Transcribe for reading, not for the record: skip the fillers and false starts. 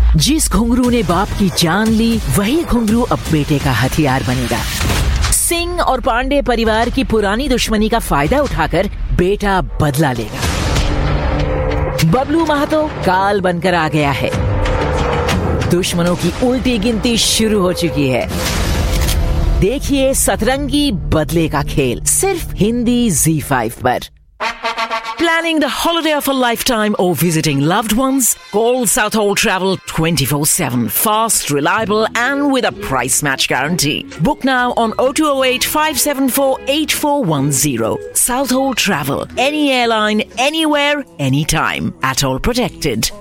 जिस घुंघरू ने बाप की जान ली, वही घुंघरू अब बेटे का हथियार बनेगा। सिंह और पांडे परिवार की पुरानी दुश्मनी का फायदा उठाकर बेटा बदला लेगा। बबलू महतो काल बनकर आ गया है। दुश्मनों की उल्टी गिनती शुरू हो चुकी है। देखिए सतरंगी बदले का खेल, सिर्फ हिंदी ZEE5 पर। Planning the holiday of a lifetime or visiting loved ones? Call Southall Travel 24/7. Fast, reliable and with a price match guarantee. Book now on 0208 574 8410. Southall Travel. Any airline, anywhere, anytime. At all protected.